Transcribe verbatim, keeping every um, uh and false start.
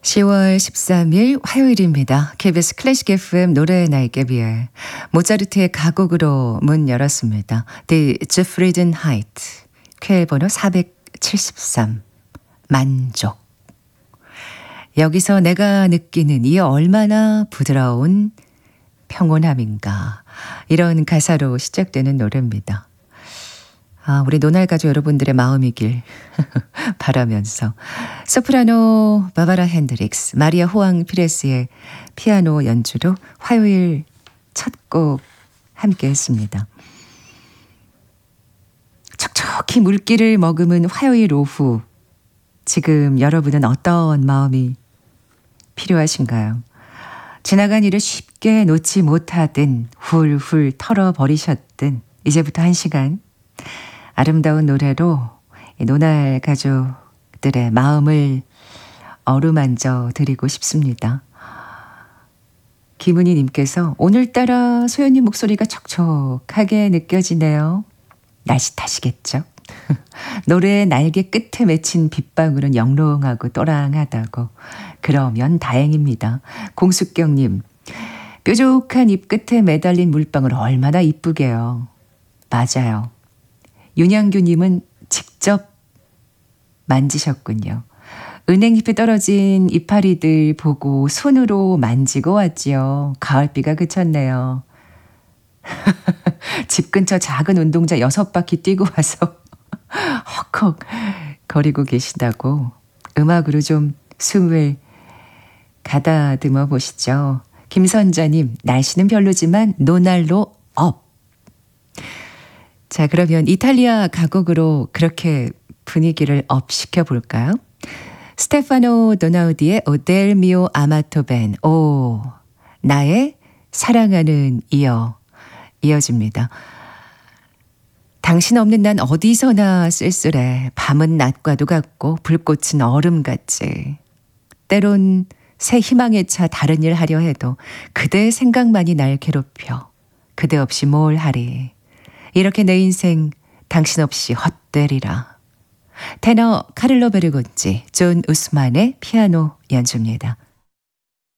시월 십삼일 화요일입니다. 케이비에스 클래식 에프엠 노래의 날개비에 모차르트의 가곡으로 문 열었습니다. The Zufriedenheit, 쾌 번호 사백칠십삼, 만족. 여기서 내가 느끼는 이 얼마나 부드러운 평온함인가, 이런 가사로 시작되는 노래입니다. 아, 우리 노날가족 여러분들의 마음이길 바라면서 소프라노 바바라 핸드릭스, 마리아 호앙 피레스의 피아노 연주로 화요일 첫 곡 함께 했습니다. 촉촉히 물기를 머금은 화요일 오후, 지금 여러분은 어떤 마음이 필요하신가요? 지나간 일을 쉽게 놓지 못하든 훌훌 털어버리셨든 이제부터 한 시간 아름다운 노래로 노날 가족들의 마음을 어루만져 드리고 싶습니다. 김은희 님께서 오늘따라 소연님 목소리가 촉촉하게 느껴지네요. 날씨 탓이겠죠? 노래의 날개 끝에 맺힌 빗방울은 영롱하고 또랑하다고. 그러면 다행입니다. 공숙경님, 뾰족한 잎 끝에 매달린 물방울 얼마나 이쁘게요. 맞아요. 윤양규님은 직접 만지셨군요. 은행잎에 떨어진 이파리들 보고 손으로 만지고 왔지요. 가을비가 그쳤네요. 집 근처 작은 운동장 여섯 바퀴 뛰고 와서 헉헉 거리고 계시다고. 음악으로 좀 숨을 가다듬어 보시죠. 김선자님, 날씨는 별로지만 노날로 업. 자, 그러면 이탈리아 가곡으로 그렇게 분위기를 업 시켜볼까요? 스테파노 도나우디의 오델 미오 아마토 벤, 오, 나의 사랑하는 이어, 이어집니다. 당신 없는 난 어디서나 쓸쓸해. 밤은 낮과도 같고 불꽃은 얼음같지. 때론 새 희망에 차 다른 일 하려 해도 그대의 생각만이 날 괴롭혀. 그대 없이 뭘 하리. 이렇게 내 인생 당신 없이 헛되리라. 테너 카를로 베르곤지, 존 우스만의 피아노 연주입니다.